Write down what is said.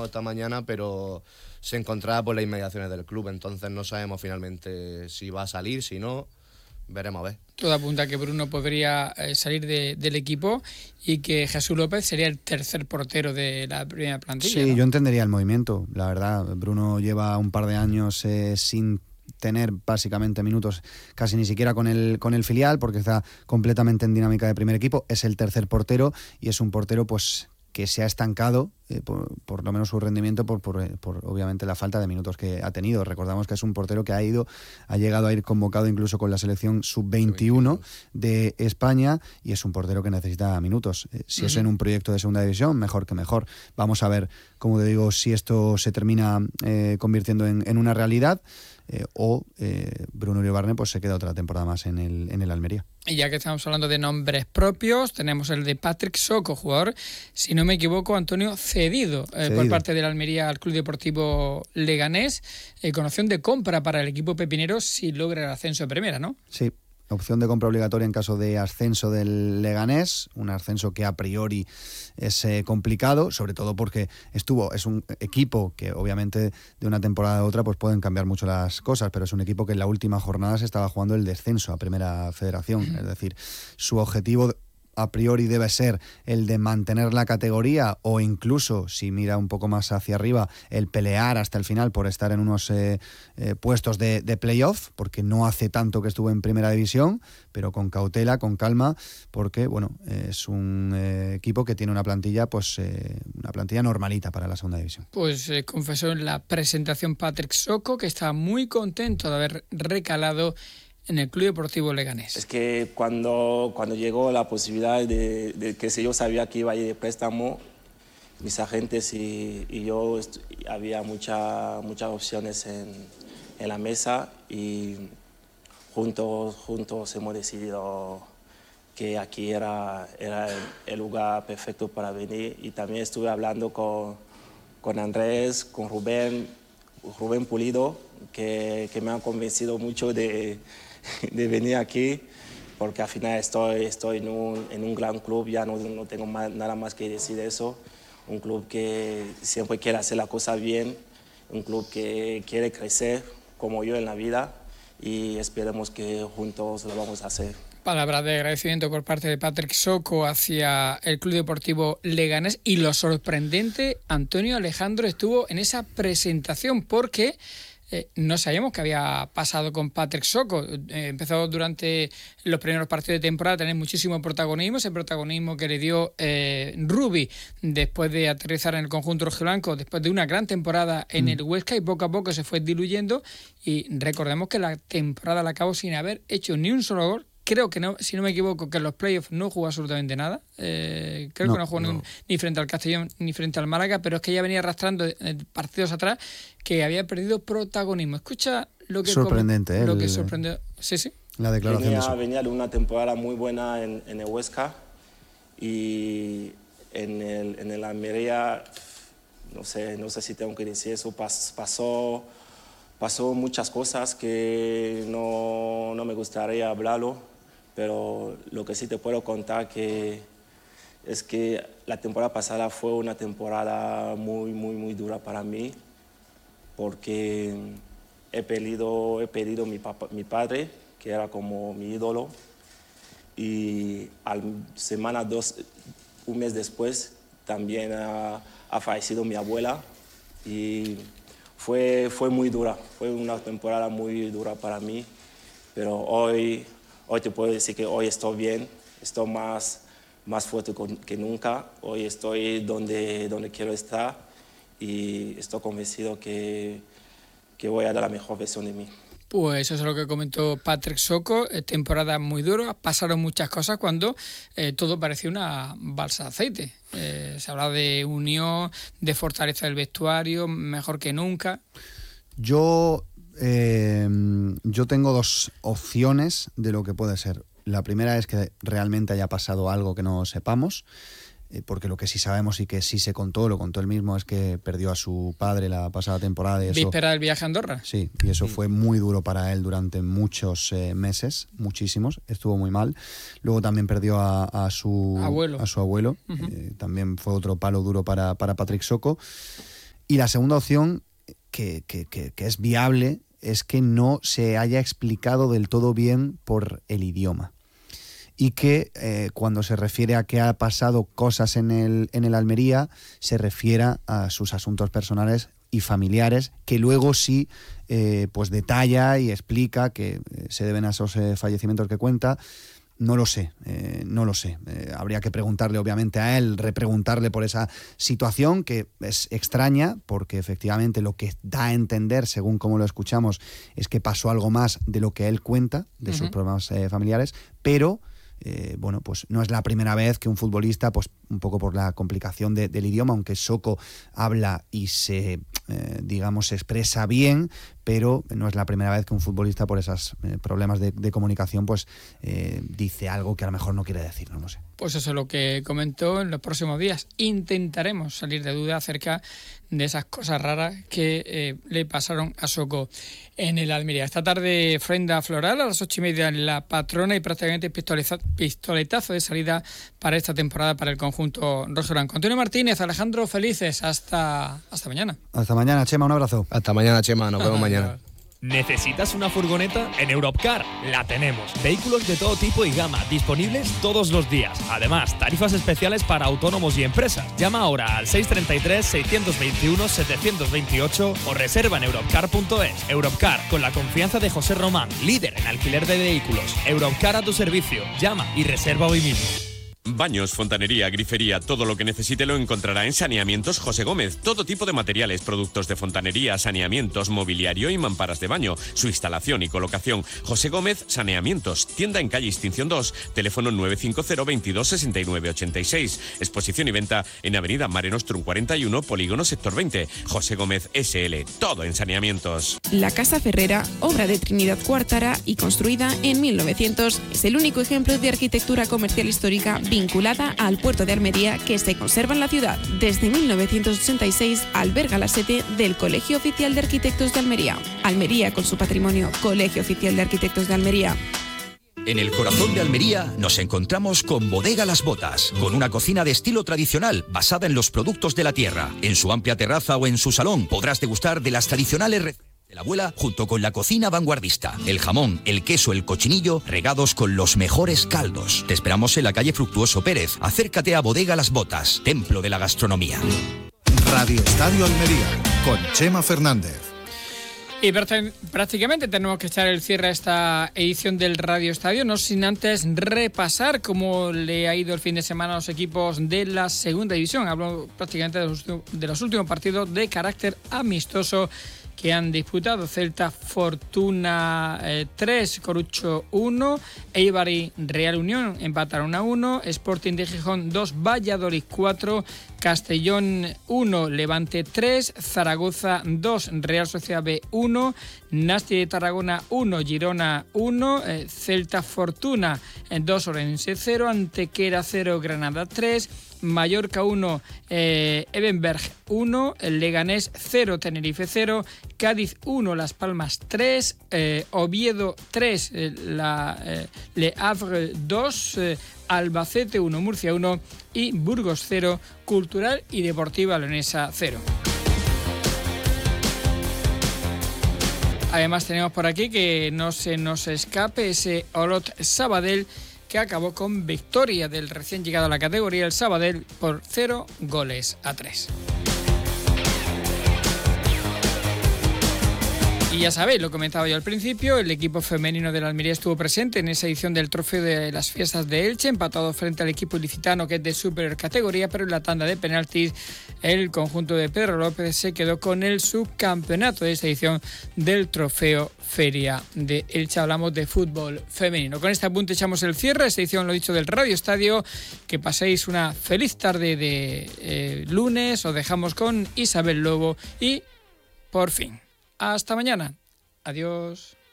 confirmado esta mañana, pero se encontraba por las inmediaciones del club, entonces no sabemos finalmente si va a salir, si no, veremos a ver. Todo apunta a que Bruno podría salir del equipo y que Jesús López sería el tercer portero de la primera plantilla. Sí, ¿no? yo entendería el movimiento, la verdad. Bruno lleva un par de años sin tener básicamente minutos casi ni siquiera con el filial, porque está completamente en dinámica de primer equipo. Es el tercer portero y es un portero pues que se ha estancado, por lo menos su rendimiento, por obviamente la falta de minutos que ha tenido. Recordamos que es un portero que ha llegado a ir convocado incluso con la selección sub-21 de España, y es un portero que necesita minutos. Si es en un proyecto de segunda división, mejor que mejor. Vamos a ver, como te digo, si esto se termina convirtiendo en una realidad, o Bruno Iribarne pues se queda otra temporada más en el Almería. Y ya que estamos hablando de nombres propios, tenemos el de Patrick Soko, jugador, si no me equivoco, Antonio, cedido. Por parte del Almería al Club Deportivo Leganés, con opción de compra para el equipo pepinero si logra el ascenso en primera, ¿no? Sí. Opción de compra obligatoria en caso de ascenso del Leganés, un ascenso que a priori es complicado, sobre todo porque es un equipo que obviamente de una temporada a otra pues pueden cambiar mucho las cosas, pero es un equipo que en la última jornada se estaba jugando el descenso a Primera Federación, es decir, su objetivo a priori debe ser el de mantener la categoría, o incluso, si mira un poco más hacia arriba, el pelear hasta el final por estar en unos puestos de playoff, porque no hace tanto que estuvo en primera división, pero con cautela, con calma, porque bueno, es un equipo que tiene una plantilla una plantilla normalita para la segunda división. Pues confesó en la presentación Patrick Soko que está muy contento de haber recalado en el Club Deportivo Leganés. Es que cuando llegó la posibilidad de que si yo sabía que iba a ir de préstamo, mis agentes y yo, había muchas opciones en la mesa, y juntos hemos decidido que aquí era el lugar perfecto para venir. Y también estuve hablando con Andrés, con Rubén Pulido, que me han convencido mucho de venir aquí, porque al final estoy en un gran club. Ya no tengo nada más que decir de eso. Un club que siempre quiere hacer la cosa bien, un club que quiere crecer como yo en la vida, y esperemos que juntos lo vamos a hacer. Palabras de agradecimiento por parte de Patrick Soko hacia el Club Deportivo Leganés, y lo sorprendente, Antonio Alejandro, estuvo en esa presentación porque no sabíamos qué había pasado con Patrick Soko. Empezó durante los primeros partidos de temporada a tener muchísimo protagonismo, ese protagonismo que le dio Rubi después de aterrizar en el conjunto rojiblanco, después de una gran temporada en el Huesca, y poco a poco se fue diluyendo, y recordemos que la temporada la acabó sin haber hecho ni un solo gol. Creo que no, si no me equivoco, que en los playoffs no jugó absolutamente nada. Creo que no jugó ni frente al Castellón ni frente al Málaga, pero es que ya venía arrastrando partidos atrás que había perdido protagonismo. Escucha lo que sorprendente, lo que sorprendió. Sí. La declaración venía de una temporada muy buena en el Huesca, y en el Almería, no sé si tengo que decir eso, pasó muchas cosas que no me gustaría hablarlo, pero lo que sí te puedo contar es que la temporada pasada fue una temporada muy, muy, muy dura para mí, porque he perdido mi padre, que era como mi ídolo, y un mes después también ha fallecido mi abuela, y fue muy dura, fue una temporada muy dura para mí, pero hoy te puedo decir que hoy estoy bien, estoy más fuerte que nunca. Hoy estoy donde quiero estar, y estoy convencido que voy a dar la mejor versión de mí. Pues eso es lo que comentó Patrick Soko. Temporada muy dura, pasaron muchas cosas cuando todo parecía una balsa de aceite. Se hablaba de unión, de fortaleza del vestuario, mejor que nunca. Yo tengo dos opciones de lo que puede ser. La primera es que realmente haya pasado algo que no sepamos, porque lo que sí sabemos y que sí se contó, lo contó él mismo, es que perdió a su padre la pasada temporada. Víspera del viaje a Andorra. Sí, y eso fue muy duro para él durante muchos meses, muchísimos, estuvo muy mal. Luego también perdió a su abuelo. También fue otro palo duro para Patrick Soko. Y la segunda opción, que es viable, es que no se haya explicado del todo bien por el idioma. Y que cuando se refiere a que ha pasado cosas en el Almería, se refiera a sus asuntos personales y familiares, que luego sí pues detalla y explica que se deben a esos fallecimientos que cuenta. No lo sé. Habría que preguntarle obviamente a él, repreguntarle por esa situación que es extraña, porque efectivamente lo que da a entender, según como lo escuchamos, es que pasó algo más de lo que él cuenta, de sus problemas familiares, pero bueno, pues no es la primera vez que un futbolista, pues un poco por la complicación del idioma, aunque Soko habla y se expresa bien, pero no es la primera vez que un futbolista por esos problemas de comunicación pues dice algo que a lo mejor no quiere decir, no lo sé. Pues eso es lo que comentó. En los próximos días intentaremos salir de duda acerca de esas cosas raras que le pasaron a Soko en el Almería. Esta tarde, ofrenda floral a las 8:30 en La Patrona y prácticamente pistoletazo de salida para esta temporada para el conjunto rojiblanco. Antonio Martínez, Alejandro Felices, hasta mañana. Hasta mañana, Chema, un abrazo. Hasta mañana, Chema, nos vemos mañana. ¿Necesitas una furgoneta? En Europcar la tenemos. Vehículos de todo tipo y gama, disponibles todos los días. Además, tarifas especiales para autónomos y empresas. Llama ahora al 633-621-728 o reserva en europcar.es. Europcar, con la confianza de José Román, líder en alquiler de vehículos. Europcar a tu servicio. Llama y reserva hoy mismo. Baños, fontanería, grifería, todo lo que necesite lo encontrará en Saneamientos José Gómez. Todo tipo de materiales, productos de fontanería, saneamientos, mobiliario y mamparas de baño. Su instalación y colocación. José Gómez Saneamientos. Tienda en calle Extinción 2. Teléfono 950 22 69 86. Exposición y venta en avenida Mare Nostrum 41, Polígono Sector 20. José Gómez SL. Todo en saneamientos. La Casa Ferrera, obra de Trinidad Cuartara y construida en 1900, es el único ejemplo de arquitectura comercial histórica vinculada al puerto de Almería que se conserva en la ciudad. Desde 1986 alberga la sede del Colegio Oficial de Arquitectos de Almería. Almería con su patrimonio, Colegio Oficial de Arquitectos de Almería. En el corazón de Almería nos encontramos con Bodega Las Botas, con una cocina de estilo tradicional basada en los productos de la tierra. En su amplia terraza o en su salón podrás degustar de las tradicionales recetas de la abuela junto con la cocina vanguardista. El jamón, el queso, el cochinillo regados con los mejores caldos. Te esperamos en la calle Fructuoso Pérez. Acércate a Bodega Las Botas, templo de la gastronomía. Radio Estadio Almería con Chema Fernández. Y prácticamente tenemos que echar el cierre a esta edición del Radio Estadio, no sin antes repasar cómo le ha ido el fin de semana a los equipos de la segunda división. Hablo prácticamente de los últimos partidos de carácter amistoso que han disputado. Celta Fortuna 3, Corucho 1, Eibar y Real Unión empataron 1-1, Sporting de Gijón 2, Valladolid 4, Castellón 1, Levante 3, Zaragoza 2, Real Sociedad B 1, Nasti de Tarragona 1, Girona 1, Celta Fortuna 2, Orense 0, Antequera 0, Granada 3, Mallorca 1, Ebenberg 1, Leganés 0, Tenerife 0, Cádiz 1, Las Palmas 3, Oviedo 3, Le Havre 2, Albacete 1, Murcia 1 y Burgos 0, Cultural y Deportiva Leonesa 0. Además tenemos por aquí que no se nos escape ese Olot Sabadell, que acabó con victoria del recién llegado a la categoría, el Sabadell, por 0-3. Y ya sabéis, lo comentaba yo al principio, el equipo femenino de la Almería estuvo presente en esa edición del Trofeo de las Fiestas de Elche, empatado frente al equipo ilicitano, que es de superior categoría, pero en la tanda de penaltis el conjunto de Pedro López se quedó con el subcampeonato de esta edición del Trofeo Feria de Elche. Hablamos de fútbol femenino. Con este apunte echamos el cierre, esta edición, lo dicho, del Radio Estadio. Que paséis una feliz tarde de lunes. Os dejamos con Isabel Lobo y por fin, hasta mañana. Adiós.